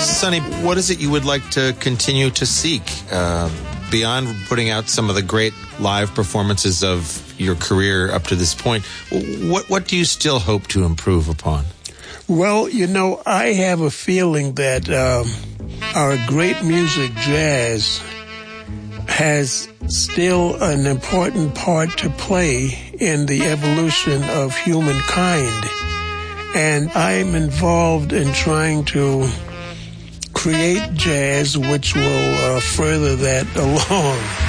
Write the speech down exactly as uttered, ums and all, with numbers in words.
Sonny, what is it you would like to continue to seek uh, beyond putting out some of the great live performances of your career up to this point? What what do you still hope to improve upon? Well, you know, I have a feeling that um, our great music, jazz, has still an important part to play in the evolution of humankind. And I'm involved in trying to create jazz which will uh, further that along.